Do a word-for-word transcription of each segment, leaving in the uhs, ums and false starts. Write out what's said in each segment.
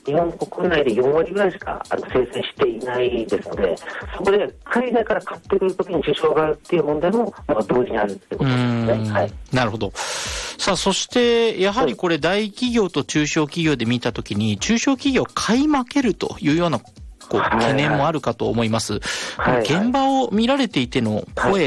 日本国内でよんわりぐらいしかあの生成していないですので、そこで海外から買ってくるときに支障があるっていう問題も、まあ、同時にあるってことですね。はい、なるほど。 さあ、そしてやはりこれ大企業と中小企業で見たときに、中小企業買い負けるというようなこう懸念もあるかと思います。はいはい、現場を見られていての声、はい、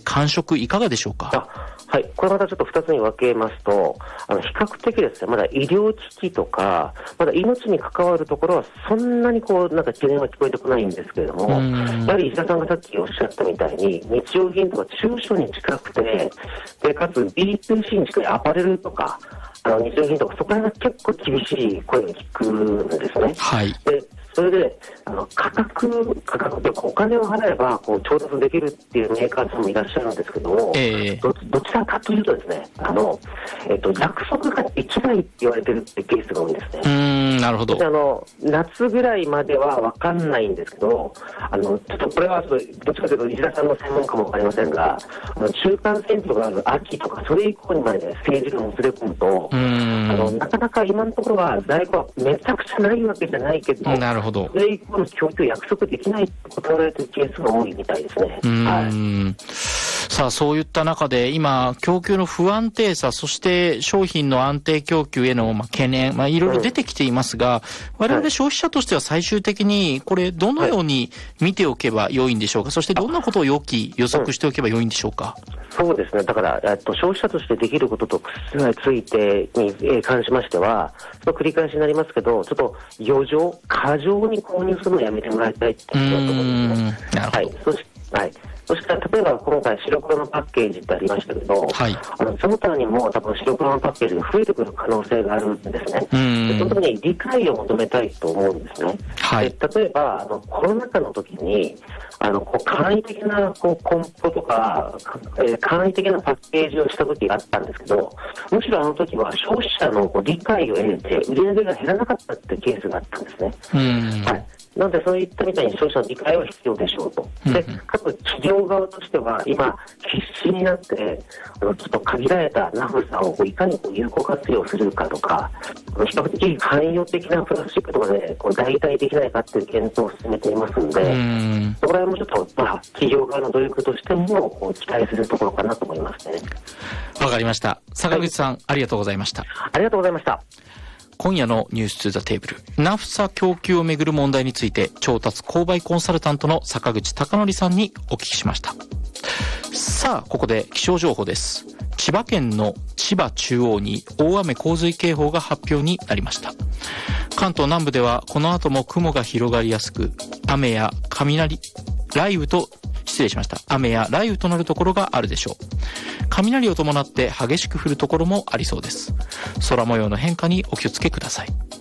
感触いかがでしょうか。 はい、これまたちょっとふたつに分けますと、あの比較的ですね、まだ医療機器とか、まだ命に関わるところはそんなにこうなんか懸念は聞こえてこないんですけれども、やはり石田さんがさっきおっしゃったみたいに、日用品とか中小に近くて、でかつ ビーツーシー に近いアパレルとか、あの日用品とか、そこら辺が結構厳しい声が聞くんですね。 はい。 でそれであの価格、価格でお金を払えばこう調達できるっていうメーカーさんもいらっしゃるんですけども、えー、ど, どちらかというとですね、あの、えっと、約束ができないって言われてるってケースが多いんですね。 うーん、なるほど。 あの夏ぐらいまでは分かんないんですけど、あのちょっとこれはどっちかというと石田さんの専門家も分かりませんが、あの中間選挙がある秋とかそれ以降にまで、ね、政治がもつれ込むと、あのなかなか今のところは在庫はめちゃくちゃないわけじゃないけど、 なるほど、 それ以降の供給を約束できないって断られているケースが多いみたいですね。 うーん、 はい、 さあ、そういった中で今供給の不安定さ、そして商品の安定供給へのまあ懸念、まあ、いろいろ出てきていますが、うん、我々消費者としては最終的にこれどのように見ておけば良いんでしょうか。そしてどんなことを予期予測しておけば良いんでしょうか。 うん、そうですね。だから、えっと、消費者としてできることとついてに関しましては、ちょっと繰り返しになりますけど、ちょっと余剰過剰に購入するのをやめてもらいたいってことだと思うんですね。はい。そしはいそして例えば今回白黒のパッケージってありましたけど、はい、あのその他にも多分白黒のパッケージが増えてくる可能性があるんですね。でその時に理解を求めたいと思うんですね。はい、で例えばあのコロナ禍の時にあのこう簡易的なこう梱包とか、えー、簡易的なパッケージをした時があったんですけど、むしろあの時は消費者のこう理解を得て売り上げが減らなかったっていうケースがあったんですね。うんはいなのでそういったみたいに消費者の理解は必要でしょうと。で、かつ企業側としては今必死になってあのちょっと限られたナフさをいかに有効活用するかとか、比較的汎用的なプラスチックとかでこう代替できないかっていう検討を進めていますので、そこら辺もちょっと、まあ、企業側の努力としてもこう期待するところかなと思いますね。 わかりました。坂口さん、はい、ありがとうございました。 ありがとうございました。 今夜のニュースツーザテーブル、ナフサ供給をめぐる問題について調達購買コンサルタントの坂口孝則さんにお聞きしました。さあ、ここで気象情報です。千葉県の千葉中央に大雨洪水警報が発表になりました。関東南部ではこの後も雲が広がりやすく、雨や雷、雷雨と失礼しました。雨や雷雨となるところがあるでしょう。雷を伴って激しく降るところもありそうです。空模様の変化にお気をつけください。